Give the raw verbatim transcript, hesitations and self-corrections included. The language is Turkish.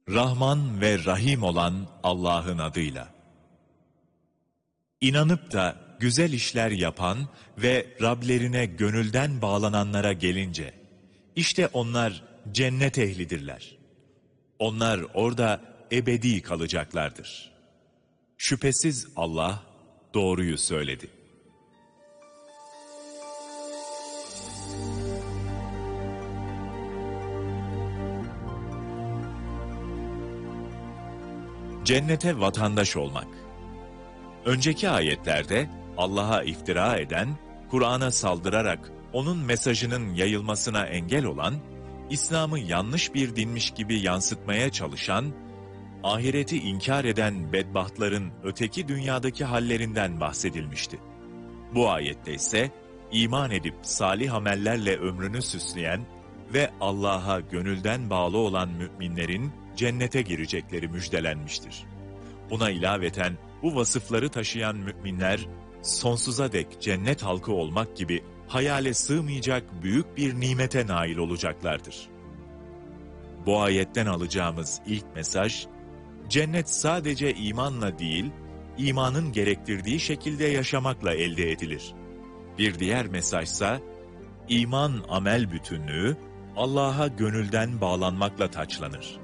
Rahman ve Rahim olan Allah'ın adıyla. İnanıp da güzel işler yapan ve Rablerine gönülden bağlananlara gelince, işte onlar cennet ehlidirler. Onlar orada ebedi kalacaklardır. Şüphesiz Allah doğruyu söyledi. Cennete vatandaş olmak. Önceki ayetlerde Allah'a iftira eden, Kur'an'a saldırarak onun mesajının yayılmasına engel olan, İslam'ı yanlış bir dinmiş gibi yansıtmaya çalışan, ahireti inkar eden bedbahtların öteki dünyadaki hallerinden bahsedilmişti. Bu ayette ise iman edip salih amellerle ömrünü süsleyen ve Allah'a gönülden bağlı olan müminlerin cennete girecekleri müjdelenmiştir. Buna ilaveten bu vasıfları taşıyan müminler sonsuza dek cennet halkı olmak gibi hayale sığmayacak büyük bir nimete nail olacaklardır. Bu ayetten alacağımız ilk mesaj, cennet sadece imanla değil, imanın gerektirdiği şekilde yaşamakla elde edilir. Bir diğer mesajsa, iman amel bütünlüğü, Allah'a gönülden bağlanmakla taçlanır.